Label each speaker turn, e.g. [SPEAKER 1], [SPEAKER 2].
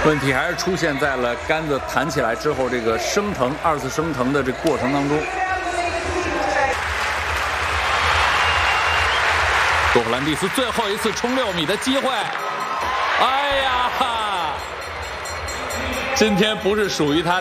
[SPEAKER 1] 问题还是出现在了杆子弹起来之后这个升腾2次升腾的这过程当中。杜弗兰蒂斯最后一次冲6米的机会，哎呀，今天不是属于他的。